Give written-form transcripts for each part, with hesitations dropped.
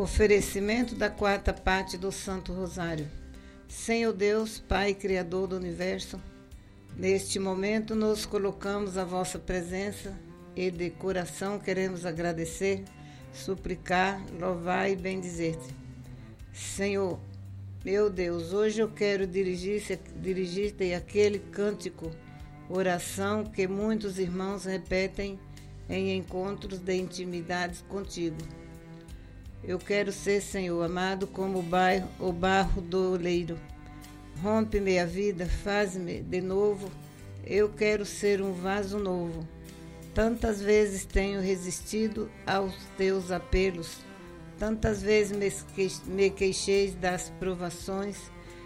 Oferecimento da quarta parte do Santo Rosário. Senhor Deus, Pai Criador do Universo, neste momento nos colocamos à vossa presença e de coração queremos agradecer, suplicar, louvar e bendizer-te. Senhor, meu Deus, hoje eu quero dirigir-te aquele cântico, oração que muitos irmãos repetem em encontros de intimidades contigo. Eu quero ser, Senhor, amado como o barro do oleiro. Rompe-me a vida, faz-me de novo. Eu quero ser um vaso novo. Tantas vezes tenho resistido aos teus apelos. Tantas vezes me queixei das provações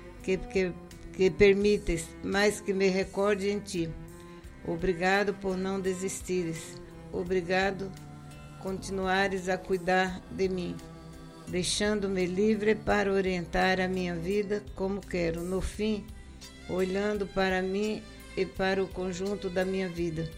que permites, mas que me recorde em ti. Obrigado por não desistires. Obrigado continuares a cuidar de mim, deixando-me livre para orientar a minha vida como quero, no fim, olhando para mim e para o conjunto da minha vida.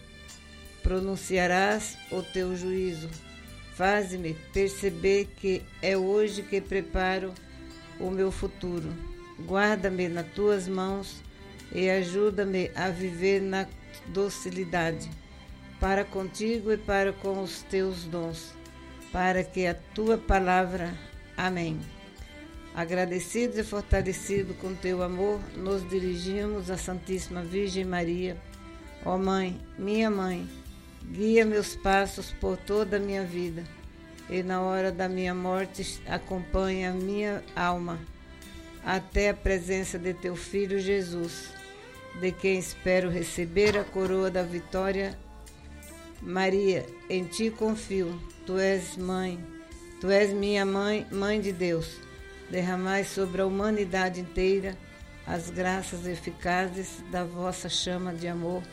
Pronunciarás o teu juízo. Faz-me perceber que é hoje que preparo o meu futuro. Guarda-me nas tuas mãos e ajuda-me a viver na docilidade, para contigo e para com os teus dons, para que a tua palavra, amém. Agradecidos e fortalecidos com teu amor, nos dirigimos à Santíssima Virgem Maria. Ó Mãe, minha Mãe, guia meus passos por toda a minha vida, e na hora da minha morte acompanha a minha alma, até a presença de teu Filho Jesus, de quem espero receber a coroa da vitória. Maria, em ti confio, tu és mãe, tu és minha mãe, mãe de Deus. Derramai sobre a humanidade inteira as graças eficazes da vossa chama de amor,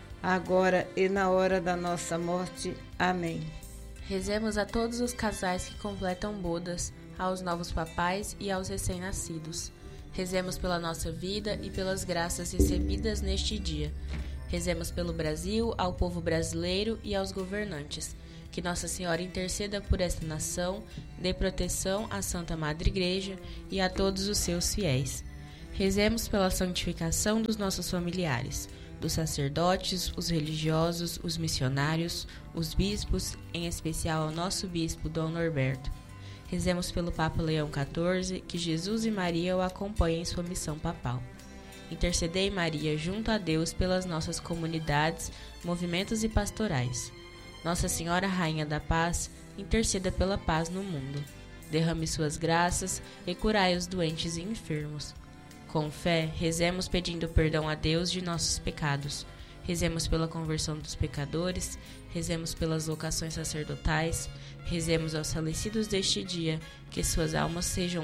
agora e na hora da nossa morte. Amém. Rezemos a todos os casais que completam bodas, aos novos papais e aos recém-nascidos. Rezemos pela nossa vida e pelas graças recebidas neste dia. Rezemos pelo Brasil, ao povo brasileiro e aos governantes. Que Nossa Senhora interceda por esta nação, dê proteção à Santa Madre Igreja e a todos os seus fiéis. Rezemos pela santificação dos nossos familiares, dos sacerdotes, os religiosos, os missionários, os bispos, em especial ao nosso bispo Dom Norberto. Rezemos pelo Papa Leão XIV, que Jesus e Maria o acompanhem em sua missão papal. Intercedei, Maria, junto a Deus pelas nossas comunidades, movimentos e pastorais. Nossa Senhora Rainha da Paz, interceda pela paz no mundo. Derrame suas graças e curai os doentes e enfermos. Com fé, rezemos pedindo perdão a Deus de nossos pecados. Rezemos pela conversão dos pecadores, rezemos pelas vocações sacerdotais, rezemos aos falecidos deste dia, que suas almas sejam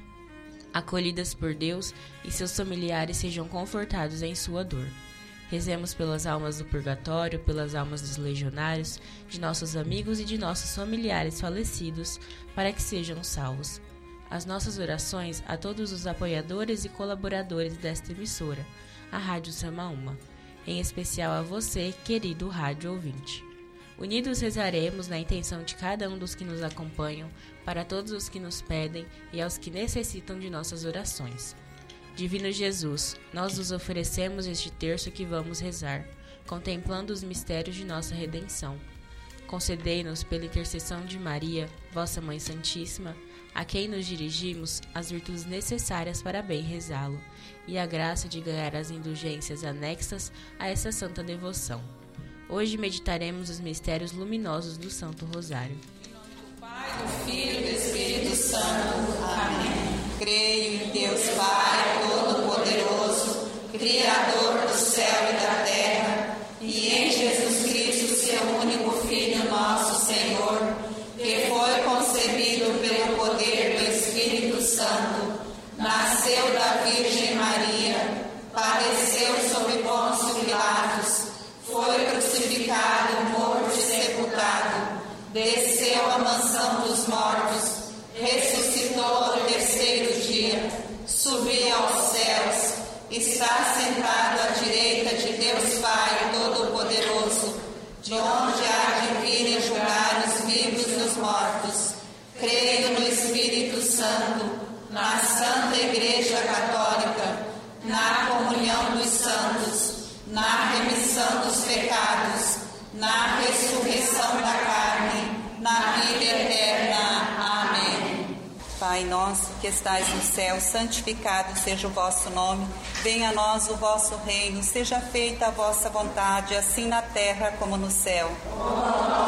acolhidas por Deus e seus familiares sejam confortados em sua dor. Rezemos pelas almas do purgatório, pelas almas dos legionários, de nossos amigos e de nossos familiares falecidos, para que sejam salvos. As nossas orações a todos os apoiadores e colaboradores desta emissora, a Rádio Samaúma, em especial a você, querido rádio ouvinte. Unidos rezaremos na intenção de cada um dos que nos acompanham, para todos os que nos pedem e aos que necessitam de nossas orações. Divino Jesus, nós nos oferecemos este terço que vamos rezar, contemplando os mistérios de nossa redenção. Concedei-nos, pela intercessão de Maria, vossa Mãe Santíssima, a quem nos dirigimos, as virtudes necessárias para bem rezá-lo, e a graça de ganhar as indulgências anexas a essa santa devoção. Hoje meditaremos os mistérios luminosos do Santo Rosário. Do Pai, do Filho e do Espírito Santo. Amém. Creio em Deus Pai Todo-Poderoso, Criador do céu e da terra, e em Jesus Cristo, seu único Filho, nosso Senhor, que foi concebido pelo poder do Espírito Santo, nasceu da Virgem Maria, padeceu sob Pôncio Pilatos, foi crucificado, morto e sepultado, desceu à mansão dos mortos, ressuscitou ao terceiro dia, subiu aos céus, está sentado à direita de Deus Pai Todo-Poderoso, de onde há de vir e julgar os vivos e os mortos. Creio no Espírito Santo, na Santa Igreja Católica, na comunhão dos santos, na remissão dos pecados, na ressurreição da carne, na vida eterna. Amém. Pai nosso que estais no céu, santificado seja o vosso nome. Venha a nós o vosso reino, seja feita a vossa vontade, assim na terra como no céu.